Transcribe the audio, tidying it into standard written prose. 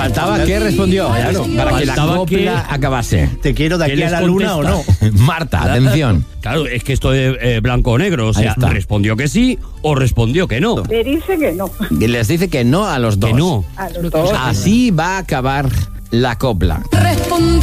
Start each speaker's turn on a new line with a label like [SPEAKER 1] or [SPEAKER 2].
[SPEAKER 1] Faltaba que respondió, claro, para que la
[SPEAKER 2] Faltaba
[SPEAKER 1] copla acabase.
[SPEAKER 3] ¿Te quiero de
[SPEAKER 2] ¿Qué
[SPEAKER 3] aquí a
[SPEAKER 2] les
[SPEAKER 3] la luna o no?
[SPEAKER 2] contesta?
[SPEAKER 1] Marta, atención.
[SPEAKER 2] Claro, es que esto de blanco o negro, o
[SPEAKER 1] Ahí
[SPEAKER 2] sea,
[SPEAKER 1] está.
[SPEAKER 2] respondió que sí o respondió que no.
[SPEAKER 4] Le dice que no.
[SPEAKER 1] Y les dice que no a los dos.
[SPEAKER 2] Que no.
[SPEAKER 4] A los dos.
[SPEAKER 1] Así va a acabar la copla.
[SPEAKER 5] Respondió